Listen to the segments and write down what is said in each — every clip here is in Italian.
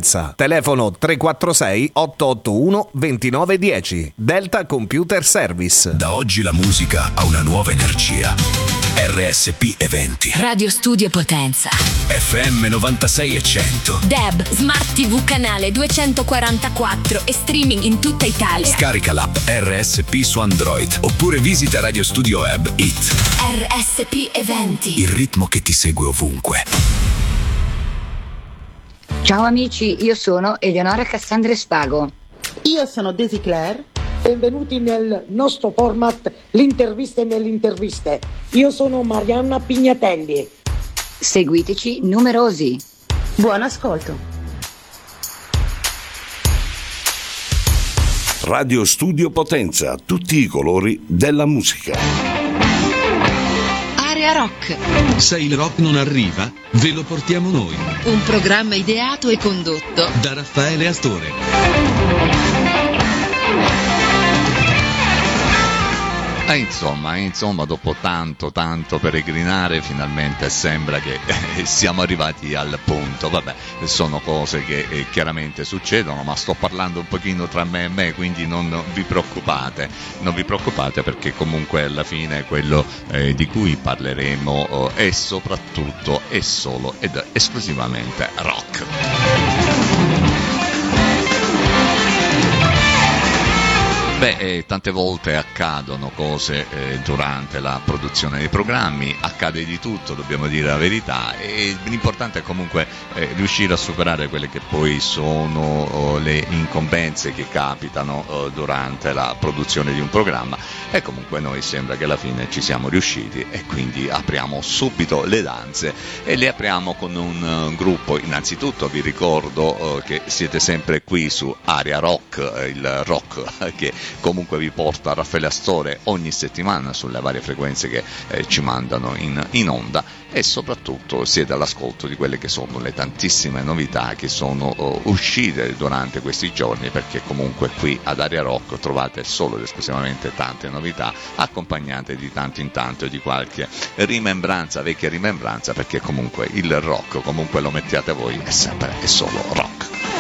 Potenza. Telefono 346 881 2910. Delta Computer Service. Da oggi la musica ha una nuova energia. RSP Eventi. Radio Studio Potenza. FM 96 e 100. DAB, Smart TV canale 244 e streaming in tutta Italia. Scarica l'app RSP su Android oppure visita Radio Studio Web It. RSP Eventi. Il ritmo che ti segue ovunque. Ciao amici, io sono Eleonora Cassandra Spago. Io sono Daisy Claire. Benvenuti nel nostro format L'intervista nelle interviste. Io sono Marianna Pignatelli. Seguiteci numerosi. Buon ascolto. Radio Studio Potenza, tutti i colori della musica. Area Rock. Se il rock non arriva, ve lo portiamo noi. Un programma ideato e condotto da Raffaele Astore. Insomma, dopo tanto peregrinare, finalmente sembra che siamo arrivati al punto. Vabbè, sono cose che chiaramente succedono, ma sto parlando un pochino tra me e me, quindi non vi preoccupate perché comunque alla fine quello di cui parleremo è soprattutto e solo ed esclusivamente rock. Tante volte accadono cose durante la produzione dei programmi, accade di tutto, dobbiamo dire la verità, e l'importante è comunque riuscire a superare quelle che poi sono le incombenze che capitano durante la produzione di un programma, e comunque noi sembra che alla fine ci siamo riusciti, e quindi apriamo subito le danze e le apriamo con un gruppo. Innanzitutto vi ricordo che siete sempre qui su Area Rock, il rock che comunque vi porta Raffaele Astore ogni settimana sulle varie frequenze che ci mandano in onda, e soprattutto siete all'ascolto di quelle che sono le tantissime novità che sono uscite durante questi giorni, perché comunque qui ad Area Rock trovate solo ed esclusivamente tante novità, accompagnate di tanto in tanto di qualche vecchia rimembranza, perché comunque il rock, comunque lo mettiate voi, è sempre e solo rock.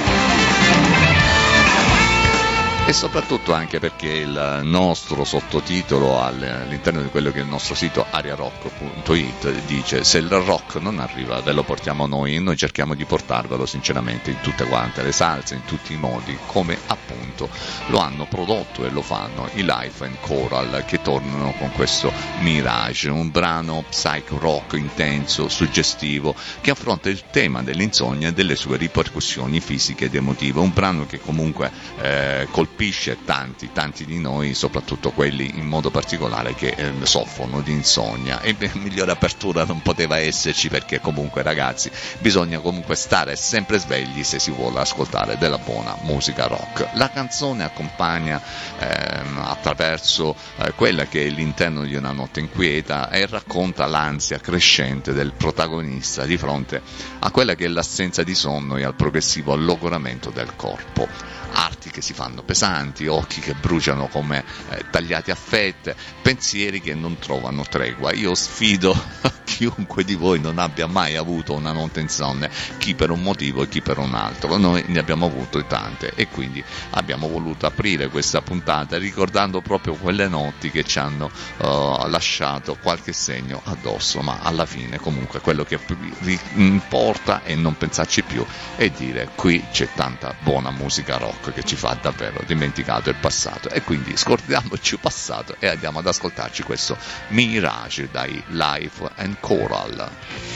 E soprattutto anche perché il nostro sottotitolo all'interno di quello che è il nostro sito arearock.it dice: se il rock non arriva ve lo portiamo noi, e noi cerchiamo di portarvelo sinceramente in tutte quante le salse, in tutti i modi, come appunto lo hanno prodotto e lo fanno i Life and Choral, che tornano con questo Mirage, un brano psych rock intenso, suggestivo, che affronta il tema dell'insonnia e delle sue ripercussioni fisiche ed emotive, un brano che comunque colpisce tanti di noi, soprattutto quelli in modo particolare che soffrono di insonnia, e migliore apertura non poteva esserci, perché comunque ragazzi bisogna comunque stare sempre svegli se si vuole ascoltare della buona musica rock. La canzone accompagna attraverso quella che è l'interno di una notte inquieta e racconta l'ansia crescente del protagonista di fronte a quella che è l'assenza di sonno e al progressivo logoramento del corpo. Arti che si fanno pesanti, occhi che bruciano come tagliati a fette, pensieri che non trovano tregua. Io sfido chiunque di voi non abbia mai avuto una notte insonne, chi per un motivo e chi per un altro. Noi ne abbiamo avute tante, e quindi abbiamo voluto aprire questa puntata ricordando proprio quelle notti che ci hanno lasciato qualche segno addosso, ma alla fine comunque quello che importa è non pensarci più e dire: qui c'è tanta buona musica rock che ci fa davvero dimenticato il passato, e quindi scordiamoci il passato e andiamo ad ascoltarci questo Mirage dai Life and Choral.